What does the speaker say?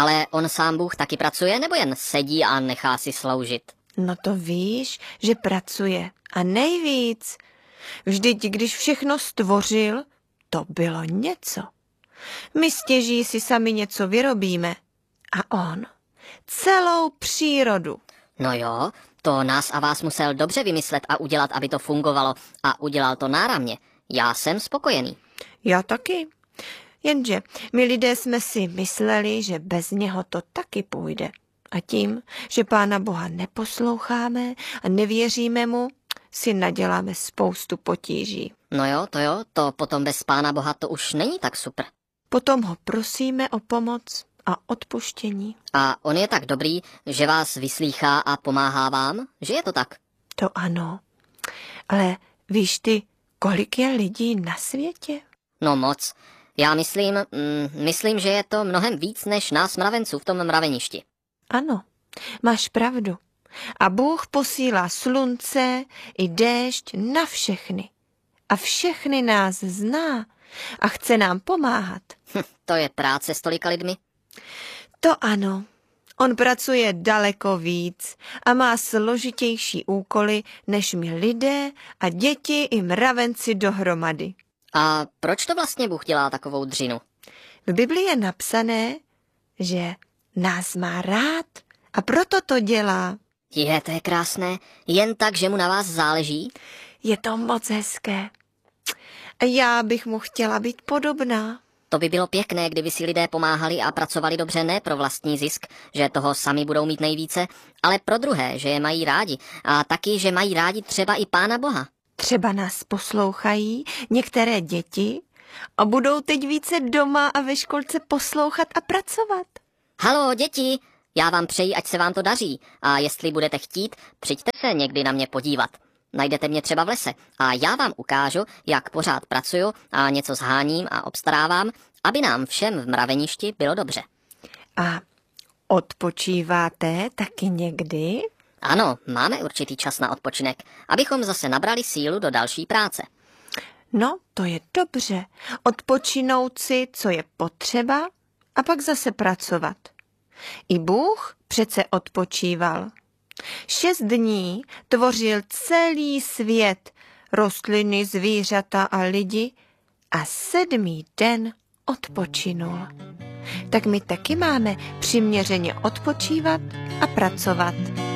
Ale on sám Bůh taky pracuje, nebo jen sedí a nechá si sloužit? No to víš, že pracuje. A nejvíc. Vždyť, když všechno stvořil, to bylo něco. My stěží si sami něco vyrobíme. A on celou přírodu. No jo, to nás a vás musel dobře vymyslet a udělat, aby to fungovalo. A udělal to náramně. Já jsem spokojený. Já taky. Jenže my lidé jsme si mysleli, že bez něho to taky půjde. A tím, že Pána Boha neposloucháme a nevěříme mu, si naděláme spoustu potíží. No jo, to potom bez Pána Boha to už není tak super. Potom ho prosíme o pomoc a odpuštění. A on je tak dobrý, že vás vyslýchá a pomáhá vám, že je to tak? To ano. Ale víš ty, kolik je lidí na světě? No moc. Já myslím, že je to mnohem víc než nás mravenců v tom mraveništi. Ano, máš pravdu. A Bůh posílá slunce i déšť na všechny. A všechny nás zná a chce nám pomáhat. To je práce s tolika lidmi? To ano. On pracuje daleko víc a má složitější úkoly než my lidé a děti i mravenci dohromady. A proč to vlastně Bůh dělá takovou dřinu? V Biblii je napsané, že nás má rád a proto to dělá. To je krásné. Jen tak, že mu na vás záleží? Je to moc hezké. A já bych mu chtěla být podobná. To by bylo pěkné, kdyby si lidé pomáhali a pracovali dobře ne pro vlastní zisk, že toho sami budou mít nejvíce, ale pro druhé, že je mají rádi a taky, že mají rádi třeba i Pána Boha. Třeba nás poslouchají některé děti a budou teď více doma a ve školce poslouchat a pracovat. Haló, děti, já vám přeji, ať se vám to daří a jestli budete chtít, přijďte se někdy na mě podívat. Najdete mě třeba v lese a já vám ukážu, jak pořád pracuju a něco sháním a obstarávám, aby nám všem v mraveništi bylo dobře. A odpočíváte taky někdy? Ano, máme určitý čas na odpočinek, abychom zase nabrali sílu do další práce. No, to je dobře. Odpočinout si, co je potřeba, a pak zase pracovat. I Bůh přece odpočíval. 6 dní tvořil celý svět, rostliny, zvířata a lidi, a 7. den odpočinul. Tak my taky máme přiměřeně odpočívat a pracovat.